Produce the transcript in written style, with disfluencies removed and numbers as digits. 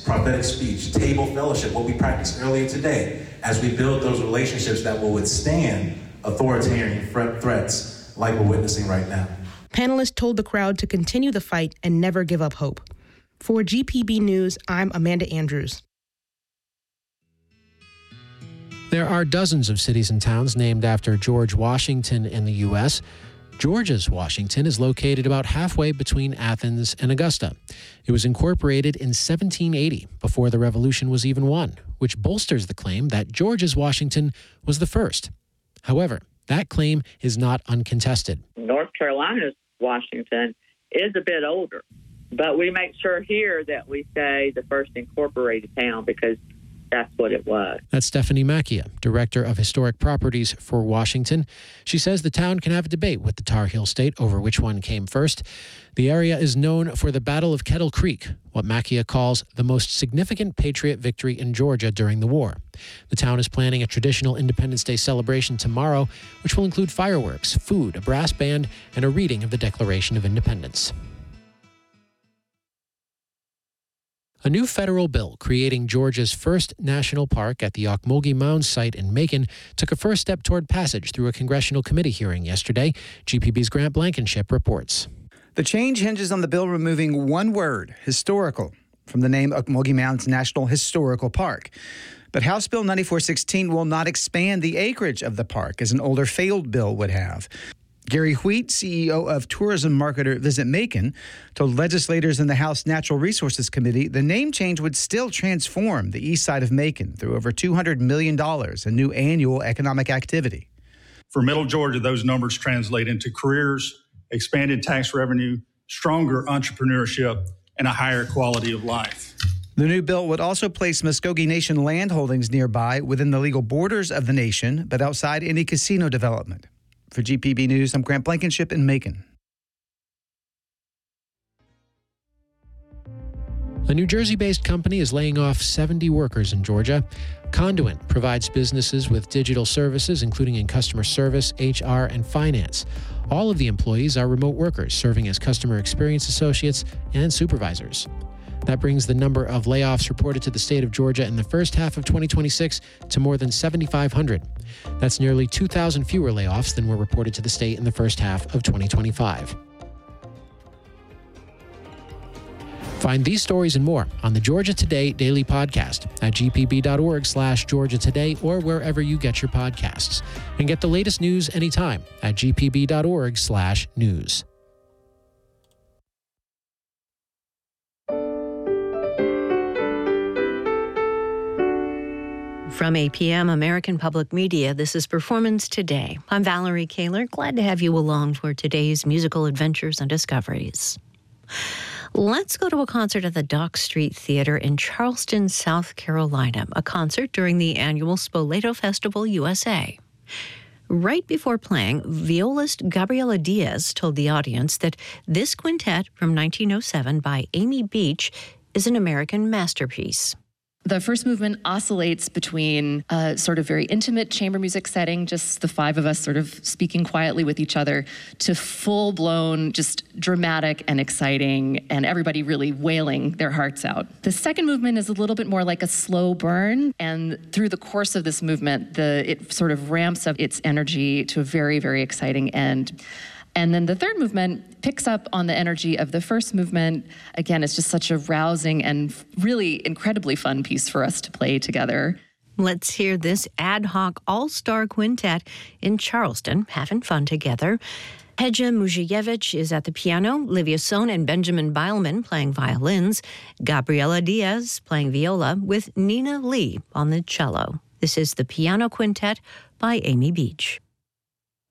prophetic speech, table fellowship, what we practiced earlier today, as we build those relationships that will withstand authoritarian threats like we're witnessing right now. Panelists told the crowd to continue the fight and never give up hope. For GPB News, I'm Amanda Andrews. There are dozens of cities and towns named after George Washington in the U.S. Georgia's Washington is located about halfway between Athens and Augusta. It was incorporated in 1780, before the Revolution was even won, which bolsters the claim that Georgia's Washington was the first. However, that claim is not uncontested. North Carolina's Washington is a bit older, but we make sure here that we say the first incorporated town because that's what it was. That's Stephanie Macchia, Director of Historic Properties for Washington. She says the town can have a debate with the Tar Heel State over which one came first. The area is known for the Battle of Kettle Creek, what Macchia calls the most significant Patriot victory in Georgia during the war. The town is planning a traditional Independence Day celebration tomorrow, which will include fireworks, food, a brass band, and a reading of the Declaration of Independence. A new federal bill creating Georgia's first national park at the Ocmulgee Mounds site in Macon took a first step toward passage through a congressional committee hearing yesterday. GPB's Grant Blankenship reports. The change hinges on the bill removing one word, historical, from the name Ocmulgee Mounds National Historical Park. But House Bill 9416 will not expand the acreage of the park as an older failed bill would have. Gary Wheat, CEO of tourism marketer Visit Macon, told legislators in the House Natural Resources Committee the name change would still transform the east side of Macon through over $200 million in new annual economic activity. For Middle Georgia, those numbers translate into careers, expanded tax revenue, stronger entrepreneurship, and a higher quality of life. The new bill would also place Muskogee Nation land holdings nearby within the legal borders of the nation, but outside any casino development. For GPB News, I'm Grant Blankenship in Macon. A New Jersey-based company is laying off 70 workers in Georgia. Conduent provides businesses with digital services, including in customer service, HR, and finance. All of the employees are remote workers, serving as customer experience associates and supervisors. That brings the number of layoffs reported to the state of Georgia in the first half of 2026 to more than 7,500. That's nearly 2,000 fewer layoffs than were reported to the state in the first half of 2025. Find these stories and more on the Georgia Today Daily Podcast at gpb.org/Georgia Today or wherever you get your podcasts. And get the latest news anytime at gpb.org/news. From APM American Public Media, this is Performance Today. I'm Valerie Kaler. Glad to have you along for today's musical adventures and discoveries. Let's go to a concert at the Dock Street Theater in Charleston, South Carolina, a concert during the annual Spoleto Festival USA. Right before playing, violist Gabriela Diaz told the audience that this quintet from 1907 by Amy Beach is an American masterpiece. The first movement oscillates between a sort of very intimate chamber music setting, just the five of us sort of speaking quietly with each other, to full-blown, just dramatic and exciting, and everybody really wailing their hearts out. The second movement is a little bit more like a slow burn, and through the course of this movement, it sort of ramps up its energy to a very, very exciting end. And then the third movement picks up on the energy of the first movement. Again, it's just such a rousing and really incredibly fun piece for us to play together. Let's hear this ad hoc all-star quintet in Charleston having fun together. Hedja Mujievich is at the piano, Livia Sohn and Benjamin Beilman playing violins, Gabriela Diaz playing viola with Nina Lee on the cello. This is the Piano Quintet by Amy Beach.